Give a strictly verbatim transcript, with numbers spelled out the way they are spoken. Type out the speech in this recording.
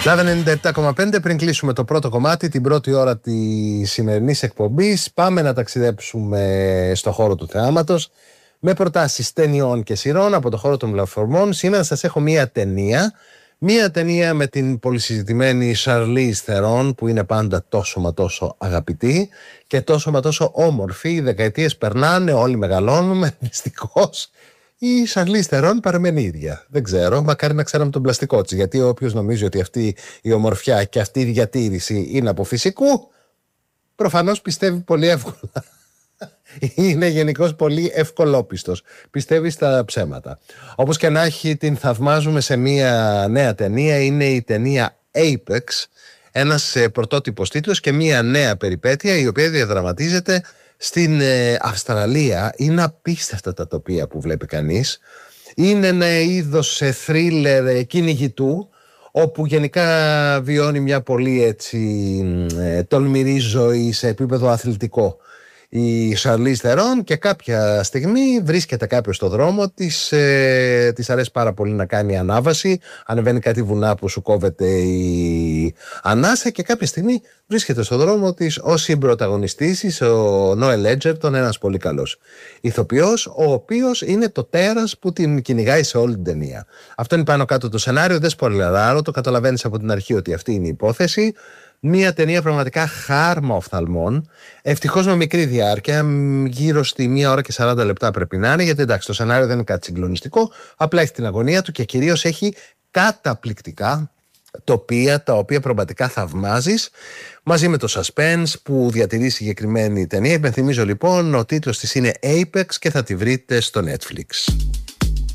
Λάβε ενενήντα επτά κόμμα πέντε. Πριν κλείσουμε το πρώτο κομμάτι, την πρώτη ώρα της σημερινής εκπομπής, πάμε να ταξιδέψουμε στο χώρο του θεάματος με προτάσεις ταινιών και σειρών από το χώρο των πλατφορμών. Σήμερα σας έχω μία ταινία. Μία ταινία με την πολυσυζητημένη Charlize Theron, που είναι πάντα τόσο μα τόσο αγαπητή και τόσο μα τόσο όμορφη. Οι δεκαετίες περνάνε, όλοι μεγαλώνουμε. Δυστυχώς η Charlize Theron παραμένει ίδια. Δεν ξέρω, μακάρι να ξέραμε τον πλαστικό της. Γιατί όποιος νομίζει ότι αυτή η ομορφιά και αυτή η διατήρηση είναι από φυσικού, προφανώς πιστεύει πολύ εύκολα. Είναι γενικώς πολύ ευκολόπιστος. Πιστεύει στα ψέματα. Όπως και να έχει, την θαυμάζουμε σε μια νέα ταινία. Είναι η ταινία Apex, ένας πρωτότυπος τίτλος και μια νέα περιπέτεια, η οποία διαδραματίζεται στην ε, Αυστραλία. Είναι απίστευτα τα τοπία που βλέπει κανείς. Είναι ένα είδος θρίλερ κυνηγητού, όπου γενικά βιώνει μια πολύ έτσι ε, τολμηρή ζωή σε επίπεδο αθλητικό η Charlize Theron, και κάποια στιγμή βρίσκεται κάποιος στο δρόμο της, ε, της αρέσει πάρα πολύ να κάνει ανάβαση, ανεβαίνει κάτι βουνά που σου κόβεται η ανάσα, και κάποια στιγμή βρίσκεται στο δρόμο της ο συμπρωταγωνιστής της, ο Noel Edgerton, ένας πολύ καλός ηθοποιός, ο οποίος είναι το τέρας που την κυνηγάει σε όλη την ταινία. Αυτό είναι πάνω κάτω το σενάριο, δεν σπολεράρω, το καταλαβαίνεις από την αρχή ότι αυτή είναι η υπόθεση. Μία ταινία πραγματικά χάρμα οφθαλμών, ευτυχώς με μικρή διάρκεια, γύρω στη μία ώρα και σαράντα λεπτά πρέπει να είναι, γιατί εντάξει, το σενάριο δεν είναι κάτι συγκλονιστικό, απλά έχει την αγωνία του και κυρίως έχει καταπληκτικά τοπία, τα οποία πραγματικά θαυμάζεις, μαζί με το suspense που διατηρεί η συγκεκριμένη ταινία. Υπενθυμίζω λοιπόν, ο τίτλος της είναι Apex και θα τη βρείτε στο Netflix.